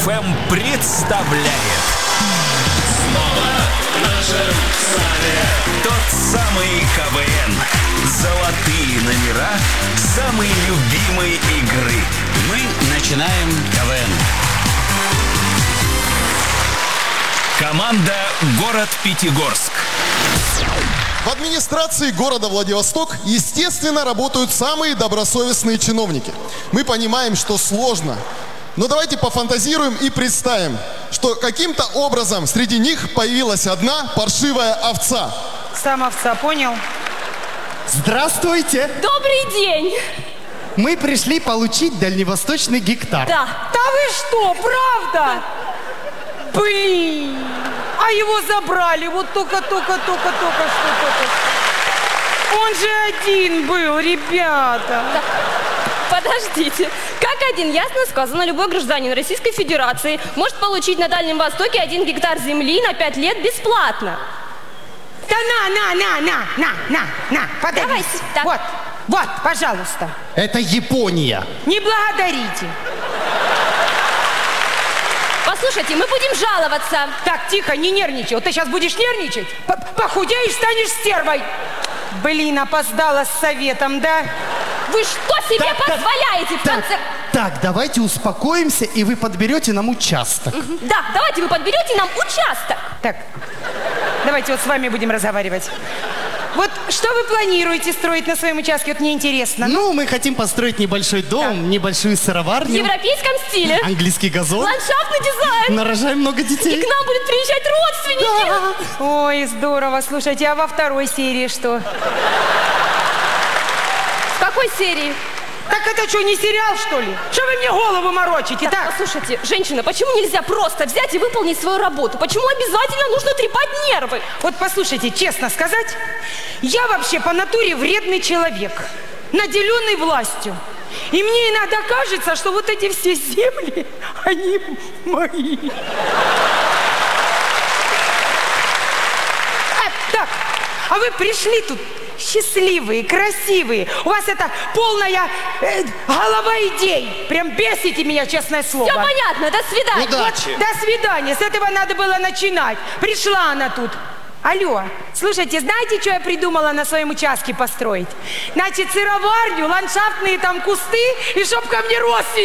ФМ представляет Снова в нашем стане тот самый КВН. Золотые номера самой любимой игры. Мы начинаем КВН. Команда «Город Пятигорск». В администрации города Владивосток, естественно, работают самые добросовестные чиновники. Мы понимаем, что сложно. Но давайте пофантазируем и представим, что каким-то образом среди них появилась одна паршивая овца. Сам овца, понял? Здравствуйте! Добрый день! Мы пришли получить дальневосточный гектар. Да. Да вы что, правда? Блин! А его забрали вот только что только. Он же один был, ребята. Да. Подождите. Как один, ясно сказано, любой гражданин Российской Федерации может получить на Дальнем Востоке 1 гектар земли на 5 лет бесплатно. Да на, подавись. Давайте, так. Вот, пожалуйста. Это Япония. Не благодарите. Послушайте, мы будем жаловаться. Так, тихо, не нервничай. Вот ты сейчас будешь нервничать, похудеешь, станешь стервой. Блин, опоздала с советом, да? Вы что себе позволяете в конце... Так, давайте успокоимся, и вы подберете нам участок. Да, давайте вы подберете нам участок. Так, давайте вот с вами будем разговаривать. Вот что вы планируете строить на своем участке? Вот мне интересно. Ну, мы хотим построить небольшой дом, небольшую В сыроварню, европейском стиле. английский газон. Ландшафтный дизайн. Нарожаем много И детей. к нам будут приезжать родственники. Ой, здорово. Слушайте, а во второй серии что? В какой серии? Так это что, не сериал, что ли? Что вы мне голову морочите? Так, послушайте, женщина, почему нельзя просто взять и выполнить свою работу? Почему обязательно нужно трепать нервы? Вот послушайте, честно сказать, я вообще по натуре вредный человек, наделенный властью. И мне иногда кажется, что вот эти все земли, они мои. Так, а вы пришли тут счастливые, красивые. У вас это полная голова идей. Прям бесите меня, честное слово. Все понятно, до свидания. Удачи. До свидания. С этого надо было начинать. Пришла она тут. Алло, слушайте, знаете, что я придумала на своем участке построить? Значит, сыроварню, ландшафтные там кусты, и чтоб ко мне родственники